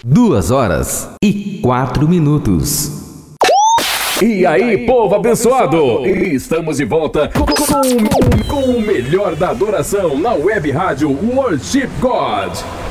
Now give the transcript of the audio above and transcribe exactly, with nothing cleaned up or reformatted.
Duas horas e quatro minutos. E aí, povo abençoado! Estamos de volta com, com, com o melhor da adoração na web rádio Worship God.